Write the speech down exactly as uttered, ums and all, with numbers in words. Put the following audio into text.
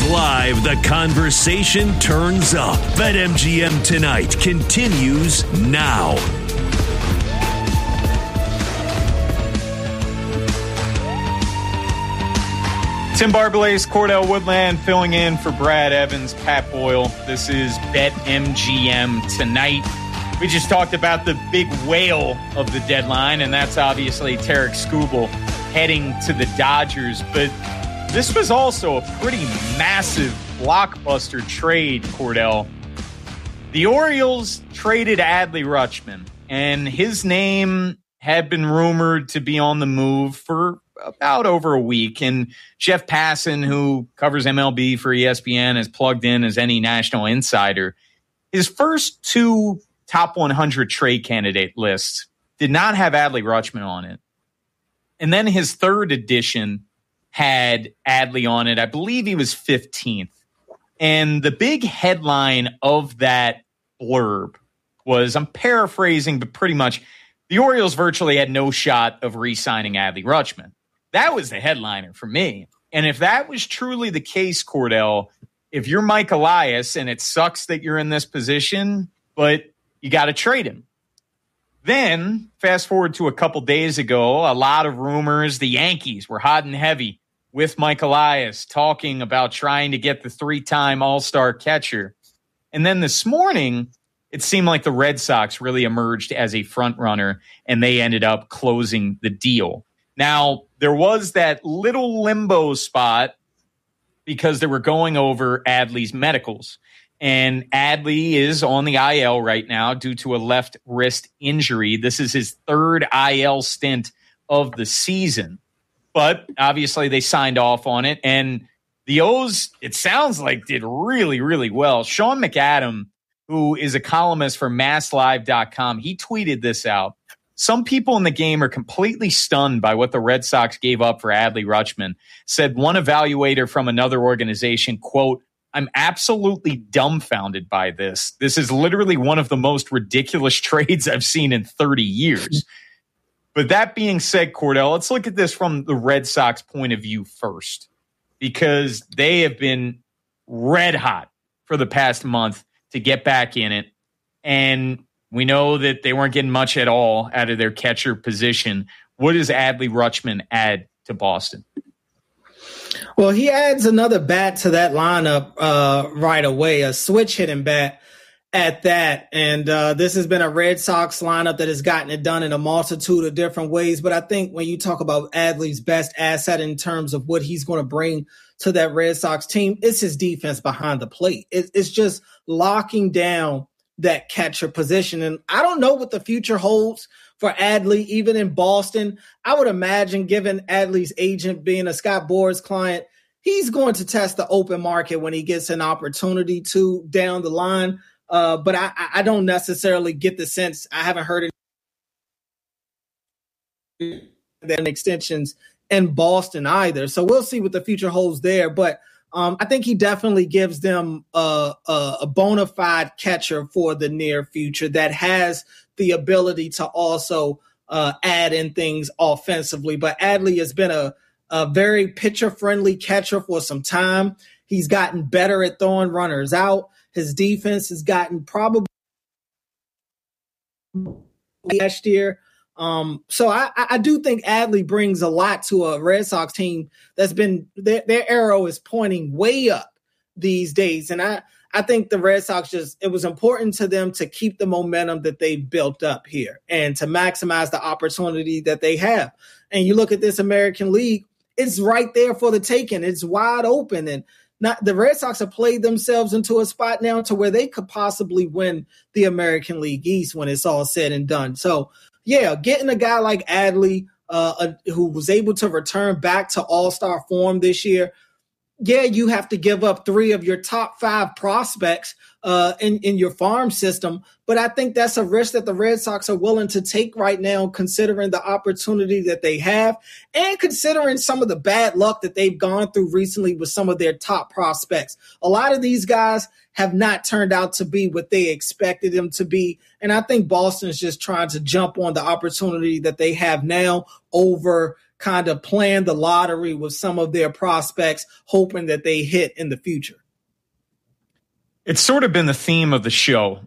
Live, the conversation turns up. BetMGM Tonight continues now. Tim Barbalace, Cordell Woodland filling in for Brad Evans, Pat Boyle. This is BetMGM Tonight. We just talked about the big whale of the deadline, and that's obviously Tarik Skubal heading to the Dodgers. But this was also a pretty massive blockbuster trade, Cordell. The Orioles traded Adley Rutschman, and his name had been rumored to be on the move for about over a week. And Jeff Passan, who covers M L B for E S P N, is plugged in as any national insider. His first two top one hundred trade candidate lists did not have Adley Rutschman on it. And then his third edition had Adley on it. I believe he was fifteenth. And the big headline of that blurb was, I'm paraphrasing, but pretty much, the Orioles virtually had no shot of re-signing Adley Rutschman. That was the headliner for me. And if that was truly the case, Cordell, if you're Mike Elias, and it sucks that you're in this position, but you got to trade him. Then, fast forward to a couple days ago, a lot of rumors. The Yankees were hot and heavy with Mike Elias, talking about trying to get the three-time All-Star catcher. And then this morning, it seemed like the Red Sox really emerged as a front runner, and they ended up closing the deal. Now, there was that little limbo spot because they were going over Adley's medicals. And Adley is on the I L right now due to a left wrist injury. This is his third I L stint of the season. But obviously they signed off on it. And the O's, it sounds like, did really, really well. Sean McAdam, who is a columnist for Mass Live dot com, he tweeted this out. Some people in the game are completely stunned by what the Red Sox gave up for Adley Rutschman, said one evaluator from another organization, quote, I'm absolutely dumbfounded by this. This is literally one of the most ridiculous trades I've seen in thirty years. But that being said, Cordell, let's look at this from the Red Sox point of view first, because they have been red hot for the past month to get back in it. And we know that they weren't getting much at all out of their catcher position. What does Adley Rutschman add to Boston? Well, he adds another bat to that lineup uh, right away, a switch hitting bat at that. And uh, this has been a Red Sox lineup that has gotten it done in a multitude of different ways. But I think when you talk about Adley's best asset in terms of what he's going to bring to that Red Sox team, it's his defense behind the plate. It, it's just locking down that catcher position. And I don't know what the future holds for Adley, even in Boston. I would imagine, given Adley's agent being a Scott Boras client, he's going to test the open market when he gets an opportunity to down the line. Uh, but I, I don't necessarily get the sense. I haven't heard any extensions in Boston either. So we'll see what the future holds there. But um, I think he definitely gives them a, a, a bona fide catcher for the near future that has the ability to also uh, add in things offensively. But Adley has been a, a very pitcher-friendly catcher for some time. He's gotten better at throwing runners out. His defense has gotten probably last year. Um, so I, I do think Adley brings a lot to a Red Sox team that's been their, their arrow is pointing way up these days. And I, I think the Red Sox just, it was important to them to keep the momentum that they built up here and to maximize the opportunity that they have. And you look at this American League, it's right there for the taking. It's wide open. And not the Red Sox have played themselves into a spot now to where they could possibly win the American League East when it's all said and done. So, yeah, getting a guy like Adley, uh, uh, who was able to return back to all-star form this year, yeah, you have to give up three of your top five prospects uh, in, in your farm system. But I think that's a risk that the Red Sox are willing to take right now, considering the opportunity that they have and considering some of the bad luck that they've gone through recently with some of their top prospects. A lot of these guys have not turned out to be what they expected them to be. And I think Boston is just trying to jump on the opportunity that they have now over kind of playing the lottery with some of their prospects, hoping that they hit in the future. It's sort of been the theme of the show